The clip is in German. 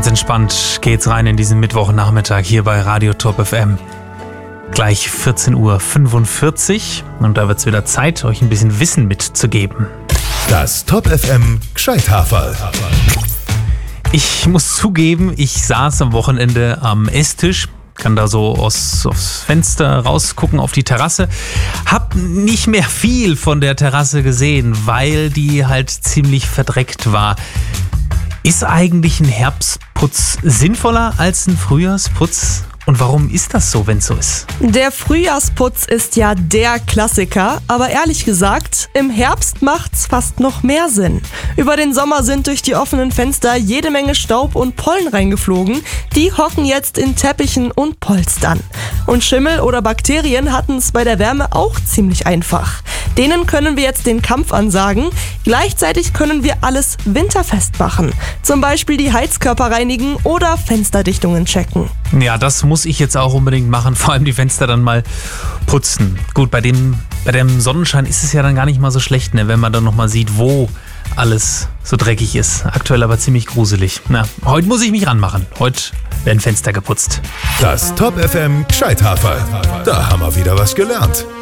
Ganz entspannt geht's rein in diesen Mittwochnachmittag hier bei Radio Top FM. Gleich 14.45 Uhr und da wird's wieder Zeit, euch ein bisschen Wissen mitzugeben. Das Top FM Gscheithaferl. Ich muss zugeben, ich saß am Wochenende am Esstisch, kann da so aufs Fenster rausgucken auf die Terrasse, hab nicht mehr viel von der Terrasse gesehen, weil die halt ziemlich verdreckt war. Ist eigentlich ein Herbstputz sinnvoller als ein Frühjahrsputz? Und warum ist das so, wenn es so ist? Der Frühjahrsputz ist ja der Klassiker, aber ehrlich gesagt, im Herbst macht's fast noch mehr Sinn. Über den Sommer sind durch die offenen Fenster jede Menge Staub und Pollen reingeflogen. Die hocken jetzt in Teppichen und Polstern. Und Schimmel oder Bakterien hatten es bei der Wärme auch ziemlich einfach. Denen können wir jetzt den Kampf ansagen. Gleichzeitig können wir alles winterfest machen. Zum Beispiel die Heizkörper reinigen oder Fensterdichtungen checken. Ja, das muss ich jetzt auch unbedingt machen, vor allem die Fenster dann mal putzen. Gut, bei dem Sonnenschein ist es ja dann gar nicht mal so schlecht, ne, wenn man dann nochmal sieht, wo alles so dreckig ist. Aktuell aber ziemlich gruselig. Na, heute muss ich mich ranmachen. Heute werden Fenster geputzt. Das Top FM Gscheithaferl. Da haben wir wieder was gelernt.